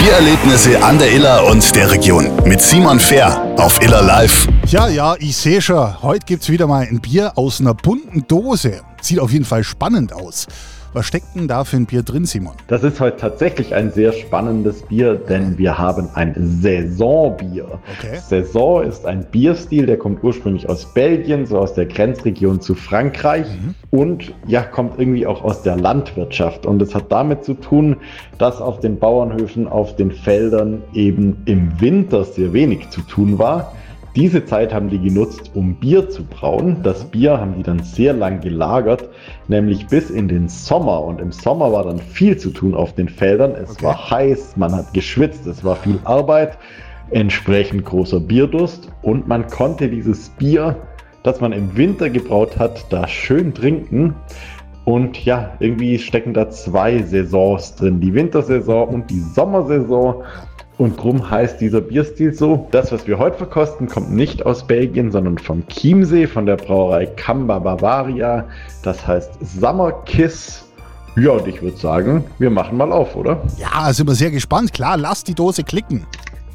Biererlebnisse an der Iller und der Region mit Simon Fehr auf Iller Live. Ja, ich sehe schon, heute gibt's wieder mal ein Bier aus einer bunten Dose. Sieht auf jeden Fall spannend aus. Was steckt denn da für ein Bier drin, Simon? Das ist heute tatsächlich ein sehr spannendes Bier, denn wir haben ein Saisonbier. Okay. Saison ist ein Bierstil, der kommt ursprünglich aus Belgien, so aus der Grenzregion zu Frankreich und ja, kommt irgendwie auch aus der Landwirtschaft. Und es hat damit zu tun, dass auf den Bauernhöfen, auf den Feldern eben im Winter sehr wenig zu tun war. Diese Zeit haben die genutzt, um Bier zu brauen. Das Bier haben die dann sehr lang gelagert, nämlich bis in den Sommer. Und im Sommer war dann viel zu tun auf den Feldern. Es war heiß, man hat geschwitzt, es war viel Arbeit, entsprechend großer Bierdurst. Und man konnte dieses Bier, das man im Winter gebraut hat, da schön trinken. Und ja, irgendwie stecken da zwei Saisons drin, die Wintersaison und die Sommersaison. Und drum heißt dieser Bierstil so. Das, was wir heute verkosten, kommt nicht aus Belgien, sondern vom Chiemsee, von der Brauerei Kamba Bavaria. Das heißt Summer Kiss. Ja, und ich würde sagen, wir machen mal auf, oder? Ja, sind wir sehr gespannt. Klar, lass die Dose klicken.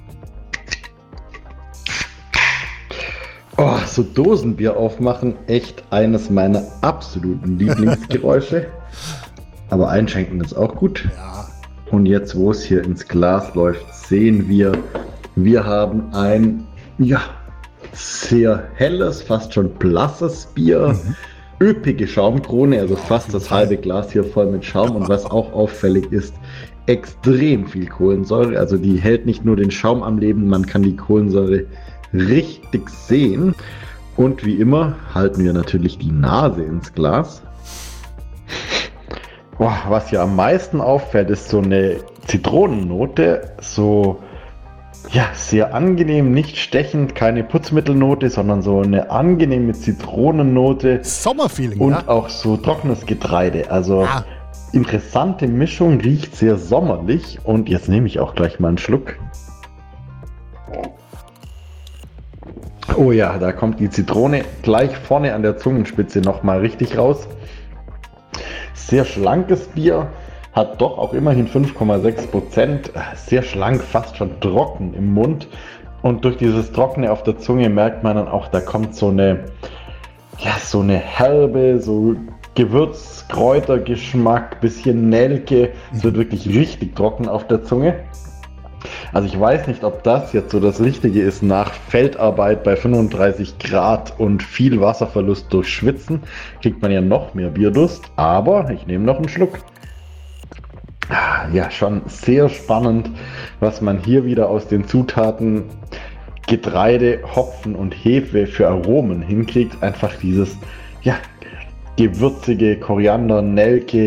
Oh, so Dosenbier aufmachen, echt eines meiner absoluten Lieblingsgeräusche. Aber einschenken ist auch gut. Ja. Und jetzt, wo es hier ins Glas läuft, sehen wir, wir haben ein, ja, sehr helles, fast schon blasses Bier. Üppige Schaumkrone, also fast das halbe Glas hier voll mit Schaum. Und was auch auffällig ist, extrem viel Kohlensäure. Also die hält nicht nur den Schaum am Leben, man kann die Kohlensäure richtig sehen. Und wie immer halten wir natürlich die Nase ins Glas. Boah, was hier am meisten auffällt, ist so eine Zitronennote, so ja, sehr angenehm, nicht stechend, keine Putzmittelnote, sondern so eine angenehme Zitronennote. Sommerfeeling, und ja? auch so trockenes Getreide. Also interessante Mischung, riecht sehr sommerlich. Und jetzt nehme ich auch gleich mal einen Schluck. Oh ja, da kommt die Zitrone gleich vorne an der Zungenspitze nochmal richtig raus. Sehr schlankes Bier, hat doch auch immerhin 5,6%. Sehr schlank, fast schon trocken im Mund. Und durch dieses Trockene auf der Zunge merkt man dann auch, da kommt so eine herbe, so Gewürz-Kräutergeschmack, bisschen Nelke. Es wird wirklich richtig trocken auf der Zunge. Also ich weiß nicht, ob das jetzt so das Richtige ist nach Feldarbeit bei 35 Grad und viel Wasserverlust durch Schwitzen. Kriegt man ja noch mehr Bierdurst, aber ich nehme noch einen Schluck. Ja, schon sehr spannend, was man hier wieder aus den Zutaten Getreide, Hopfen und Hefe für Aromen hinkriegt. Einfach dieses, ja, gewürzige Koriander, Nelke,